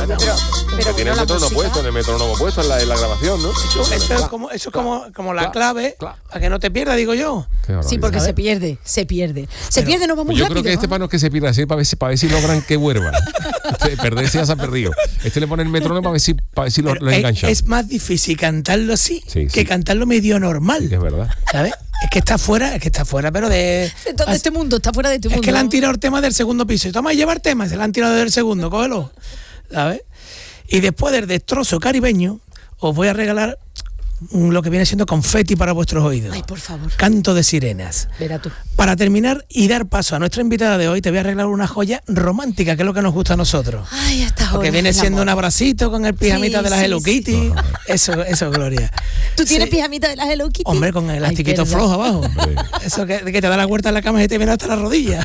Pero tiene el metrónomo puesto, en la grabación, ¿no? Eso es como la clave para que no te pierdas, digo yo. Sí, porque se pierde. Se pierde, no va muy yo rápido. creo que este pano es que se pierda así para ver si logran que vuelva. Perderse ya se ha perdido. Este le pone el metrónomo para ver si lo enganchan. Es más difícil cantarlo así Sí. que cantarlo medio normal. Sí, es verdad. ¿Sabes? Es que está fuera, pero de este mundo, está fuera de este mundo. Es que le han tirado el tema del segundo piso. Y toma, lleva el tema, se le han tirado del segundo, cógelo. ¿Sabes? Y después del destrozo caribeño, os voy a regalar lo que viene siendo confeti para vuestros oídos. Ay, por favor. Canto de sirenas. Verá tú. Para terminar y dar paso a nuestra invitada de hoy, te voy a regalar una joya romántica, que es lo que nos gusta a nosotros. Ay, hasta Porque viene siendo un abracito con el pijamita de la Hello Kitty. Sí. Eso es Gloria. ¿Tú tienes pijamita de la Hello Kitty? Hombre, con el elastiquito flojo abajo. Hombre. Eso que te da la vuelta en la cama y te viene hasta la rodilla.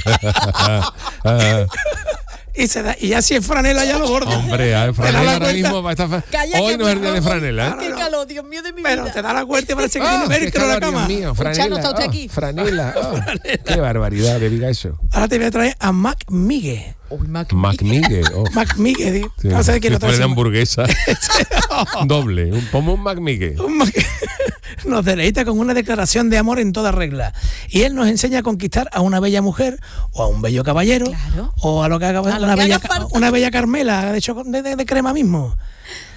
Y ya si es franela ya lo gordo. Hombre, franela ahora mismo va a estar... Calla, Hoy que no es el por día de favor. franela, ¿eh? Qué calor, Dios mío de mi Pero vida. te da la vuelta y parece que tiene qué velcro en la calor, cama. Dios mío, Chano, franela. ¿está usted aquí? Franela. Qué barbaridad, que diga eso. Ahora te voy a traer a Mac Migue. Uy, Mac McMigue. Mac Migue, Sí. no sé de quién lo Después de trae. hamburguesa. Doble. Ponme un McMigue. Nos deleita con una declaración de amor en toda regla. Y él nos enseña a conquistar a una bella mujer o a un bello caballero. Claro. O a lo que haga A lo una, que bella, haga falta. una bella Carmela de crema mismo.